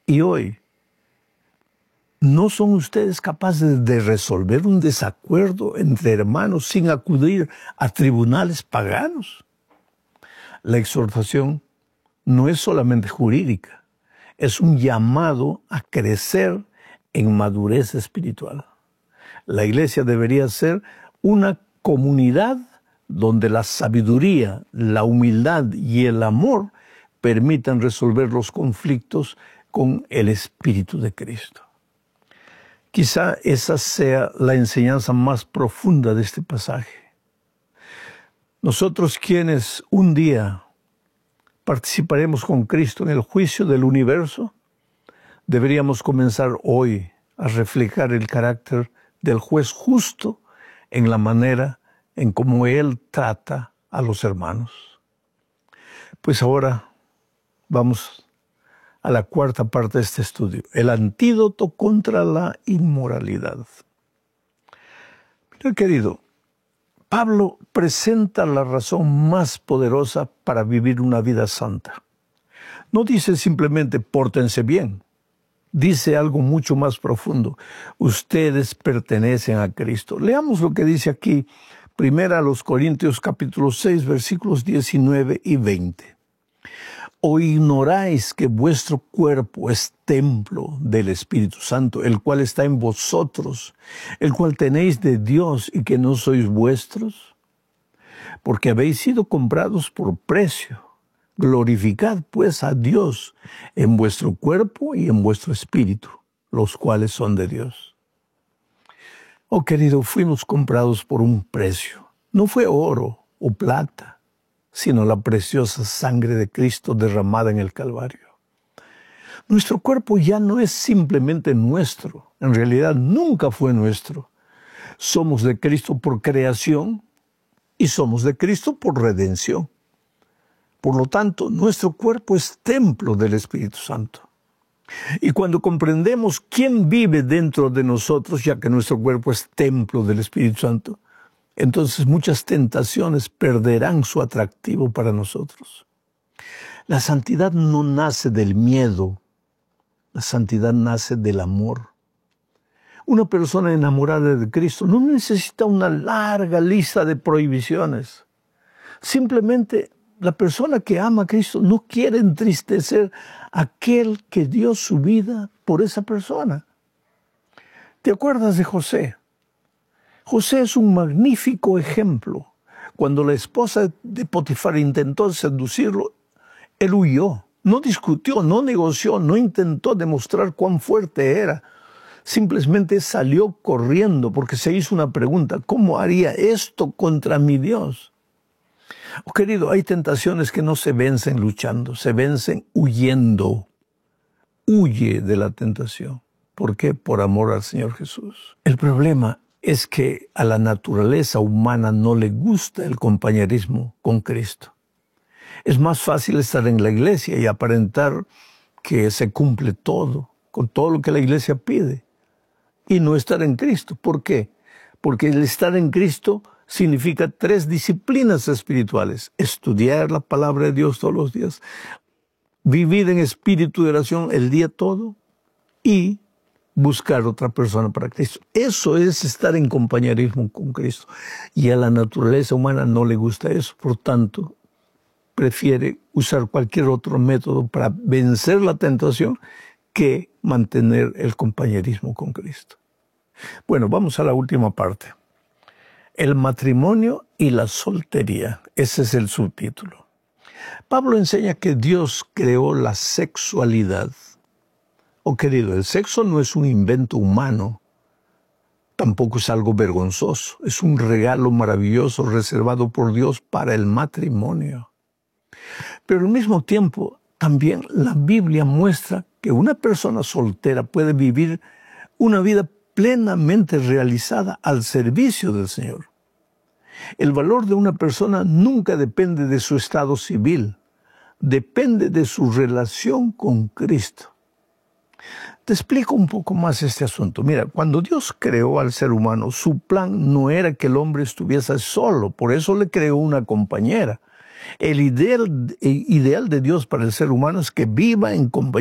Y hoy, ¿no son ustedes capaces de resolver un desacuerdo entre hermanos sin acudir a tribunales paganos? La exhortación no es solamente jurídica, es un llamado a crecer en madurez espiritual. La iglesia debería ser una comunidad donde la sabiduría, la humildad y el amor permitan resolver los conflictos con el Espíritu de Cristo. Quizá esa sea la enseñanza más profunda de este pasaje. Nosotros quienes un día participaremos con Cristo en el juicio del universo, deberíamos comenzar hoy a reflejar el carácter del juez justo en la manera en cómo Él trata a los hermanos. Pues ahora vamos a la cuarta parte de este estudio, el antídoto contra la inmoralidad. Mira, querido, Pablo presenta la razón más poderosa para vivir una vida santa. No dice simplemente pórtense bien, dice algo mucho más profundo. Ustedes pertenecen a Cristo. Leamos lo que dice aquí, primera a los Corintios capítulo 6, versículos 19 y 20. ¿O ignoráis que vuestro cuerpo es templo del Espíritu Santo, el cual está en vosotros, el cual tenéis de Dios y que no sois vuestros? Porque habéis sido comprados por precio. Glorificad pues a Dios en vuestro cuerpo y en vuestro espíritu, los cuales son de Dios. Oh querido, fuimos comprados por un precio. No fue oro o plata, sino la preciosa sangre de Cristo derramada en el Calvario. Nuestro cuerpo ya no es simplemente nuestro, en realidad nunca fue nuestro. Somos de Cristo por creación y somos de Cristo por redención. Por lo tanto, nuestro cuerpo es templo del Espíritu Santo. Y cuando comprendemos quién vive dentro de nosotros, ya que nuestro cuerpo es templo del Espíritu Santo, entonces muchas tentaciones perderán su atractivo para nosotros. La santidad no nace del miedo, la santidad nace del amor. Una persona enamorada de Cristo no necesita una larga lista de prohibiciones. Simplemente la persona que ama a Cristo no quiere entristecer a aquel que dio su vida por esa persona. ¿Te acuerdas de José? José es un magnífico ejemplo. Cuando la esposa de Potifar intentó seducirlo, él huyó. No discutió, no negoció, no intentó demostrar cuán fuerte era. Simplemente salió corriendo porque se hizo una pregunta: ¿cómo haría esto contra mi Dios? Oh, querido, hay tentaciones que no se vencen luchando, se vencen huyendo. Huye de la tentación. ¿Por qué? Por amor al Señor Jesús. El problema es que a la naturaleza humana no le gusta el compañerismo con Cristo. Es más fácil estar en la iglesia y aparentar que se cumple todo, con todo lo que la iglesia pide, y no estar en Cristo. ¿Por qué? Porque el estar en Cristo significa 3 disciplinas espirituales: estudiar la palabra de Dios todos los días, vivir en espíritu de oración el día todo y buscar otra persona para Cristo. Eso es estar en compañerismo con Cristo. Y a la naturaleza humana no le gusta eso. Por tanto, prefiere usar cualquier otro método para vencer la tentación que mantener el compañerismo con Cristo. Bueno, vamos a la última parte. El matrimonio y la soltería. Ese es el subtítulo. Pablo enseña que Dios creó la sexualidad. Oh, querido, el sexo no es un invento humano, tampoco es algo vergonzoso, es un regalo maravilloso reservado por Dios para el matrimonio. Pero al mismo tiempo, también la Biblia muestra que una persona soltera puede vivir una vida plenamente realizada al servicio del Señor. El valor de una persona nunca depende de su estado civil, depende de su relación con Cristo. Te explico un poco más este asunto. Mira, cuando Dios creó al ser humano, su plan no era que el hombre estuviese solo, por eso le creó una compañera. El ideal de Dios para el ser humano es que viva en compañía